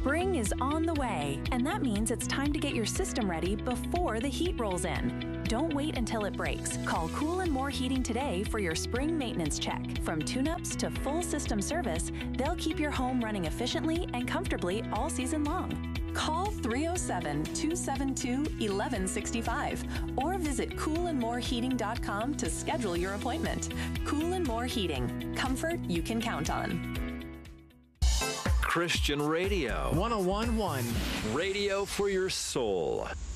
Spring is on the way, and that means it's time to get your system ready before the heat rolls in. Don't wait until it breaks. Call Cool and More Heating today for your spring maintenance check. From tune-ups to full system service, they'll keep your home running efficiently and comfortably all season long. Call 307-272-1165 or visit coolandmoreheating.com to schedule your appointment. Cool and More Heating. Comfort you can count on. Christian Radio. 101.1. Radio for your soul.